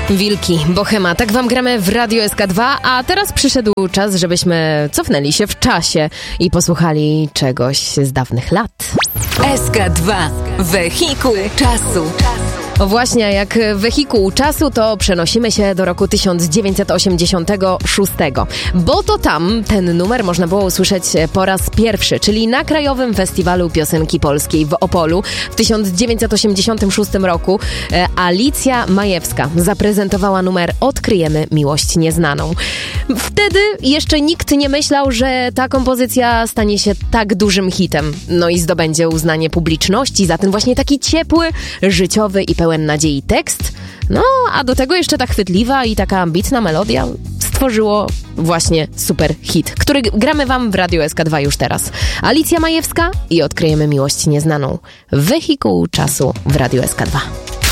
Wilki, Bohema, tak wam gramy w Radio SK2, a teraz przyszedł czas, żebyśmy cofnęli się w czasie i posłuchali czegoś z dawnych lat. SK2, wehikuł czasu. O właśnie, jak wehikuł czasu, to przenosimy się do roku 1986, bo to tam ten numer można było usłyszeć po raz pierwszy, czyli na Krajowym Festiwalu Piosenki Polskiej w Opolu w 1986 roku. Alicja Majewska zaprezentowała numer Odkryjemy miłość nieznaną. Wtedy jeszcze nikt nie myślał, że ta kompozycja stanie się tak dużym hitem, no i zdobędzie uznanie publiczności za ten właśnie taki ciepły, życiowy i pełen nadziei tekst, no a do tego jeszcze ta chwytliwa i taka ambitna melodia stworzyło właśnie super hit, który gramy wam w Radio SK2 już teraz. Alicja Majewska i Odkryjemy miłość nieznaną. Wehikuł czasu w Radio SK2.